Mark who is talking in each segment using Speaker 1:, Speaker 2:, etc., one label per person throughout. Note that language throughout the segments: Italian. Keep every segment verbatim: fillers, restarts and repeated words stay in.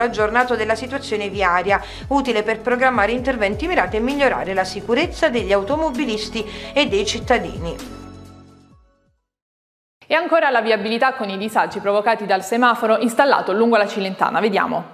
Speaker 1: aggiornato della situazione viaria, utile per programmare interventi mirati a migliorare la sicurezza degli automobilisti e dei cittadini.
Speaker 2: E ancora la viabilità con i disagi provocati dal semaforo installato lungo la Cilentana. Vediamo.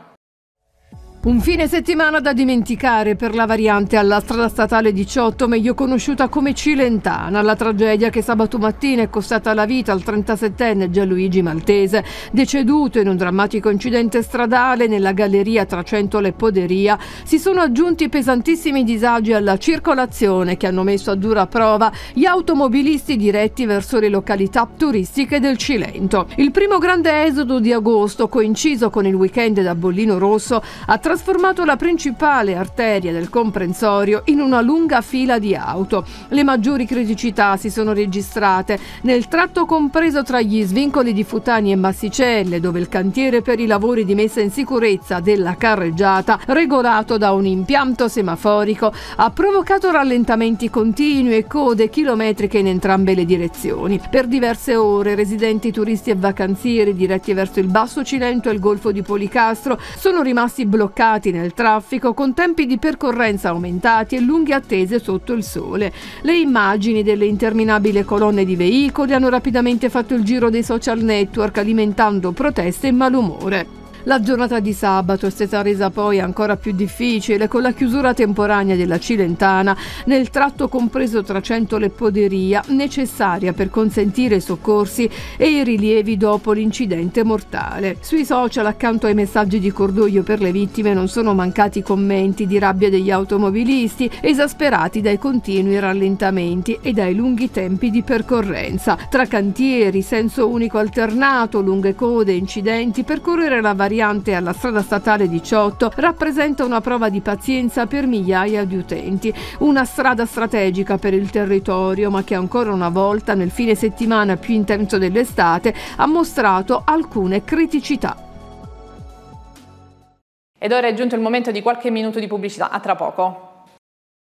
Speaker 3: Un fine settimana da dimenticare per la variante alla strada statale diciotto, meglio conosciuta come Cilentana. La tragedia che sabato mattina è costata la vita al trentasettenne Gianluigi Maltese, deceduto in un drammatico incidente stradale nella galleria tra Centola e Poderia. Si sono aggiunti pesantissimi disagi alla circolazione che hanno messo a dura prova gli automobilisti diretti verso le località turistiche del Cilento. Il primo grande esodo di agosto, coinciso con il weekend da Bollino Rosso, ha trasformato la principale arteria del comprensorio in una lunga fila di auto. Le maggiori criticità si sono registrate nel tratto compreso tra gli svincoli di Futani e Massicelle, dove il cantiere per i lavori di messa in sicurezza della carreggiata, regolato da un impianto semaforico, ha provocato rallentamenti continui e code chilometriche in entrambe le direzioni. Per diverse ore residenti, turisti e vacanzieri diretti verso il Basso Cilento e il Golfo di Policastro sono rimasti bloccati nel traffico, con tempi di percorrenza aumentati e lunghe attese sotto il sole. Le immagini delle interminabili colonne di veicoli hanno rapidamente fatto il giro dei social network, alimentando proteste e malumore. La giornata di sabato è stata resa poi ancora più difficile con la chiusura temporanea della Cilentana nel tratto compreso tra Centola e Poderia, necessaria per consentire i soccorsi e i rilievi dopo l'incidente mortale. Sui social, accanto ai messaggi di cordoglio per le vittime, non sono mancati commenti di rabbia degli automobilisti, esasperati dai continui rallentamenti e dai lunghi tempi di percorrenza. Tra cantieri, senso unico alternato, lunghe code, incidenti, percorrere la variante alla strada statale diciotto rappresenta una prova di pazienza per migliaia di utenti. Una strada strategica per il territorio, ma che ancora una volta, nel fine settimana più intenso dell'estate, ha mostrato alcune criticità.
Speaker 2: Ed ora è giunto il momento di qualche minuto di pubblicità. A tra poco.